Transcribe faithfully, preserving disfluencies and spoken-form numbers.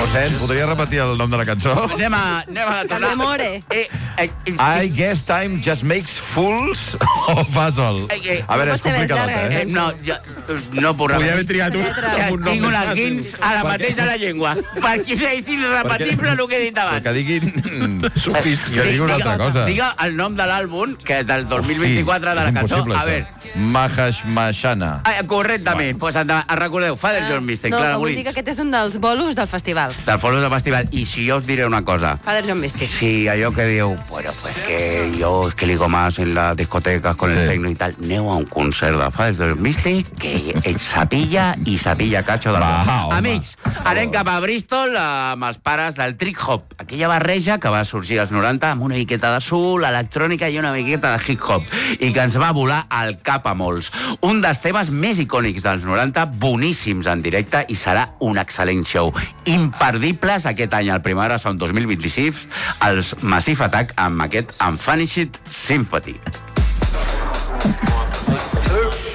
Roset, podria repetir el nom de la cançó? Anem a, anem a tornar. Caldemore. Eh, eh, eh, I guess time just makes fools of us all. Eh, eh, A veure, no és pot ser més complicadota, llarga, eh? eh, no, jo, no puc Podria haver repetir. triat un, Lletra. amb un nom Tinc més una fàcil. quins a la mateixa la llengua. Perquè és irrepetible el que he dit abans. Que diguin... Suficient. Que diguin una altra cosa. Diga el nom de l'àlbum, que és del dos mil vint-i-quatre, de la és cançó. impossible, A això. veure, Mahashmashana. ah, correctament. Pues endavant. Recordeu, Father John Misty, No, Clara que vull dir Molins. que aquest és un dels bolos del festival. Del Foros del Festival. I si jo us diré una cosa, Father John Misty. si allò que diu, bueno, pues que yo es que ligo más en las discotecas con Sí. el tecno y tal, aneu a un concert de Father John Misty que ets sapilla i sapilla cacho del Va, món. home, Amics, anem cap a Bristol amb els pares del Trick Hop, aquella barreja que va sorgir als noranta amb una miqueta de soul, electrònica i una miqueta de hip hop i que ens va volar al cap a molts. Un dels temes més icònics dels noranta, boníssims en directe i serà un excel·lent show. Imperdibles aquest any, al Primavera Sound dos mil vint-i-sis, els Massive Attack amb aquest Unfinished Symphony. Two.